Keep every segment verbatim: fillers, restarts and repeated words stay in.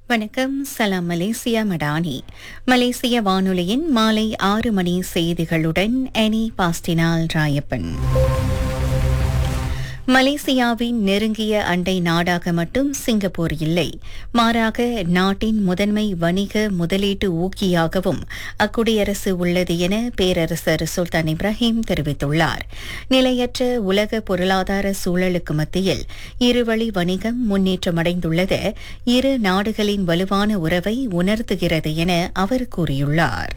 வணக்கம். சலாம் மலேசியா மடானி. மலேசிய வானொலியின் மாலை ஆறு மணி செய்திகளுடன் எனி பாஸ்டினால் ராயப்பன். மலேசியாவின் நெருங்கிய அண்டை நாடாக மட்டும் சிங்கப்பூர் இல்லை, மாறாக நாட்டின் முதன்மை வணிக முதலீட்டு ஊக்கியாகவும் அக்குடியரசு உள்ளது என பேரரசர் சுல்தான் இப்ராஹிம் தெரிவித்துள்ளார். நிலையற்ற உலக பொருளாதார சூழலுக்கு மத்தியில் இருவழி வணிகம் முன்னேற்றமடைந்துள்ளது இரு நாடுகளின் வலுவான உறவை உணர்த்துகிறது என அவர் கூறியுள்ளார்.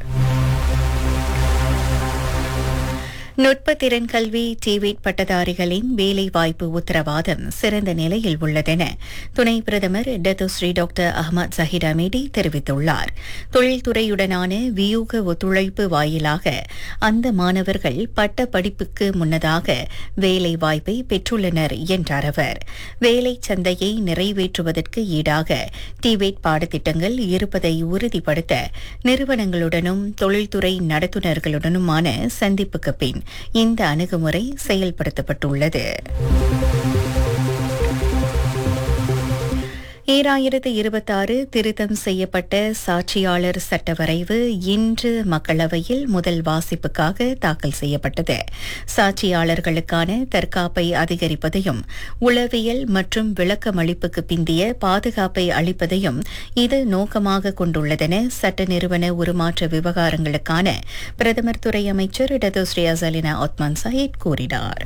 நுட்பத்திறன் கல்வி டிவேட் பட்டதாரிகளின் வேலைவாய்ப்பு உத்தரவாதம் சிறந்த நிலையில் உள்ளதென துணை பிரதமர் Datuk Seri doctor Ahmad Zaheer Hamidi தெரிவித்துள்ளார். தொழில்துறையுடனான வியூக ஒத்துழைப்பு வாயிலாக அந்த மாணவர்கள் பட்ட படிப்புக்கு முன்னதாக வேலைவாய்ப்பை பெற்றுள்ளனர் என்றார் அவர். வேலை சந்தையை நிறைவேற்றுவதற்கு ஈடாக டிவேட் பாடத்திட்டங்கள் இருப்பதை உறுதிப்படுத்த நிறுவனங்களுடனும் தொழில்துறை நடத்துனர்களுடனுமான சந்திப்புக்கு பின் இந்த அணுகுமுறை செயல்படுத்தப்பட்டுள்ளது. ஈராயிரத்து இருபத்தாறு திருத்தம் செய்யப்பட்ட சாட்சியாளர் சட்ட வரைவு இன்று மக்களவையில் முதல் வாசிப்புக்காக தாக்கல் செய்யப்பட்டது. சாட்சியாளர்களுக்கான தற்காப்பை அதிகரிப்பதையும் உளவியல் மற்றும் விளக்கமளிப்புக்கு பிந்திய பாதுகாப்பை அளிப்பதையும் இது நோக்கமாக கொண்டுள்ளதென சட்ட நிறுவன உருமாற்ற விவகாரங்களுக்கான பிரதமர் துறை அமைச்சர் டத்தோஸ்ரீ அசலினா ஒத்மான் சயீத் கூறினார்.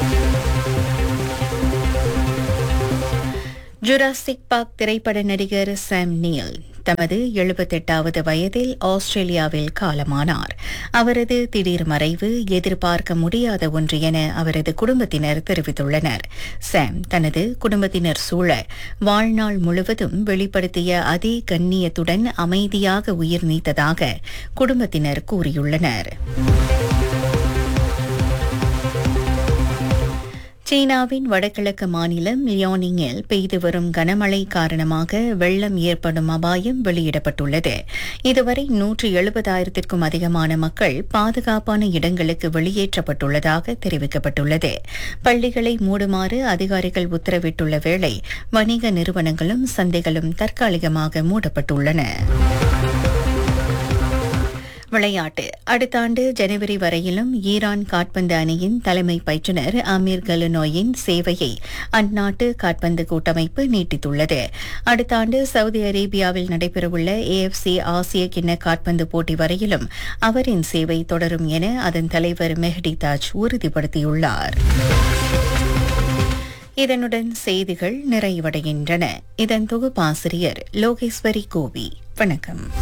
ஜுராசிக் பார்க் திரைப்பட நடிகர் சாம் நீல் தமது எழுபத்தெட்டாவது வயதில் ஆஸ்திரேலியாவில் காலமானார். அவரது திடீர் மறைவு எதிர்பார்க்க முடியாத ஒன்று என அவரது குடும்பத்தினர் தெரிவித்துள்ளனர். சாம் தனது குடும்பத்தினர் சூழ வாழ்நாள் முழுவதும் வெளிப்படுத்திய அதே கண்ணியத்துடன் அமைதியாக உயிர் நீத்ததாக குடும்பத்தினர் கூறியுள்ளனர். சீனாவின் வடகிழக்கு மாநிலம் லியானிங்கில் பெய்து வரும் கனமழை காரணமாக வெள்ளம் ஏற்படும் அபாயம் வெளியிடப்பட்டுள்ளது. இதுவரை நூற்று எழுபதாயிரத்திற்கும் அதிகமான மக்கள் பாதுகாப்பான இடங்களுக்கு வெளியேற்றப்பட்டுள்ளதாக தெரிவிக்கப்பட்டுள்ளது. பள்ளிகளை மூடுமாறு அதிகாரிகள் உத்தரவிட்டுள்ள வேளை வணிக நிறுவனங்களும் சந்தைகளும் தற்காலிகமாக மூடப்பட்டுள்ளன. விளையாட்டு. அடுத்த ஆண்டு ஜனவரி வரையிலும் ஈரான் காற்பந்து அணியின் தலைமை பயிற்றுநர் அமீர் கலுனோயின் சேவையை அந்நாட்டு காற்பந்து கூட்டமைப்பு நீட்டித்துள்ளது. அடுத்த ஆண்டு சவுதி அரேபியாவில் நடைபெறவுள்ள ஏஎஃப்சி ஆசிய கிண்ண காற்பந்து போட்டி வரையிலும் அவரின் சேவை தொடரும் என அதன் தலைவர் மெஹடி தாஜ் உறுதிப்படுத்தியுள்ளார். இதனுடன் செய்திகள் நிறைவடைகின்றன. இதன் தொகுப்பாசிரியர் லோகேஸ்வரி கோவி. வணக்கம்.